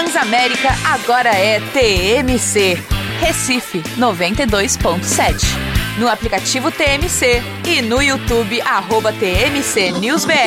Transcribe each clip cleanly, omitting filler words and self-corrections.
Transamérica agora é TMC. Recife 92.7. No aplicativo TMC e no YouTube @TMC News BR.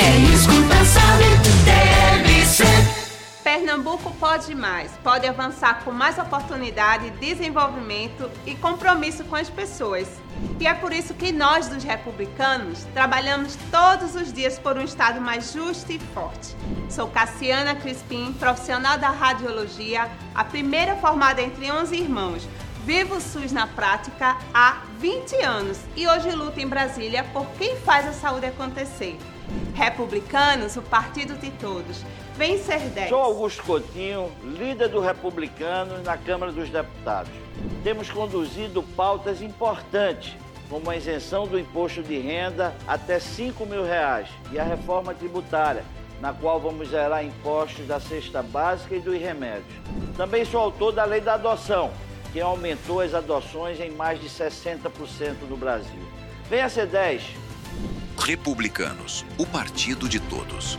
Pernambuco pode mais, pode avançar com mais oportunidade, desenvolvimento e compromisso com as pessoas. E é por isso que nós, dos republicanos, trabalhamos todos os dias por um Estado mais justo e forte. Sou Cassiana Crispim, profissional da radiologia, a primeira formada entre 11 irmãos. Vivo o SUS na prática há 20 anos e hoje luto em Brasília por quem faz a saúde acontecer. Republicanos, o partido de todos. Vem ser 10. Sou Augusto Coutinho, líder do Republicanos na Câmara dos Deputados. Temos conduzido pautas importantes, como a isenção do imposto de renda até R$5 mil e a reforma tributária, na qual vamos zerar impostos da cesta básica e dos remédios. Também sou autor da lei da adoção, que aumentou as adoções em mais de 60% no Brasil. Venha ser 10. Republicanos, o partido de todos.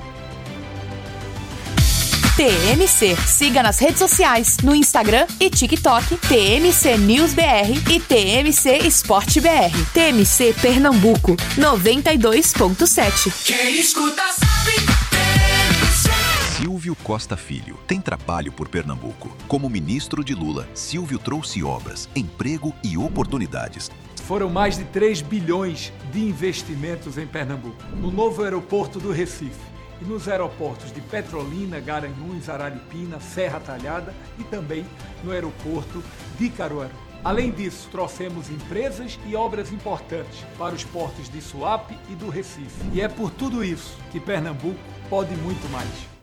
TMC. Siga nas redes sociais, no Instagram e TikTok, TMC News BR e TMC Esporte BR. TMC Pernambuco, 92.7. Quem escuta sabe. Silvio Costa Filho tem trabalho por Pernambuco. Como ministro de Lula, Silvio trouxe obras, emprego e oportunidades. Foram mais de 3 bilhões de investimentos em Pernambuco. No novo aeroporto do Recife e nos aeroportos de Petrolina, Garanhuns, Araripina, Serra Talhada e também no aeroporto de Caruaru. Além disso, trouxemos empresas e obras importantes para os portos de Suape e do Recife. E é por tudo isso que Pernambuco pode muito mais.